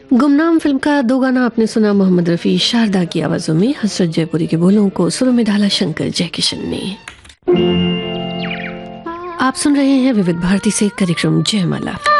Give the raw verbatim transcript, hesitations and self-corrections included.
गुमनाम फिल्म का दो गाना आपने सुना मोहम्मद रफ़ी शारदा की आवाज़ों में, हसरत जयपुरी के बोलों को सुरों में ढाला शंकर जयकिशन ने। आप सुन रहे हैं विविध भारती से कार्यक्रम जयमाला।